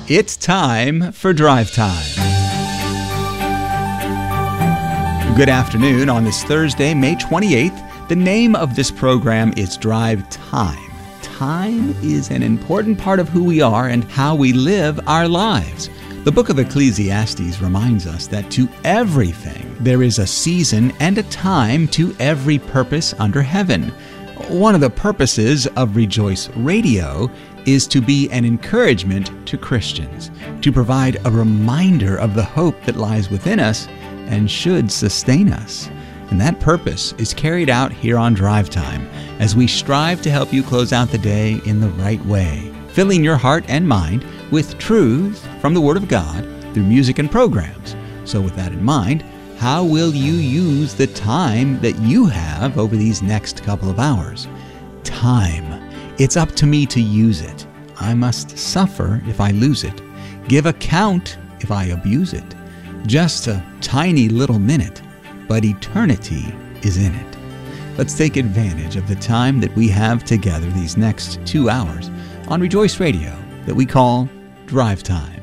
It's time for Drive Time. Good afternoon on this Thursday, May 28th. The name of this program is Drive Time. Time is an important part of who we are and how we live our lives. The book of Ecclesiastes reminds us that to everything there is a season and a time to every purpose under heaven. One of the purposes of Rejoice Radio is to be an encouragement to Christians, to provide a reminder of the hope that lies within us and should sustain us. And that purpose is carried out here on Drive Time as we strive to help you close out the day in the right way, filling your heart and mind with truths from the Word of God through music and programs. So with that in mind, how will you use the time that you have over these next couple of hours? Time. It's up to me to use it. I must suffer if I lose it. Give account if I abuse it. Just a tiny little minute, but eternity is in it. Let's take advantage of the time that we have together these next 2 hours on Rejoice Radio that we call Drive Time.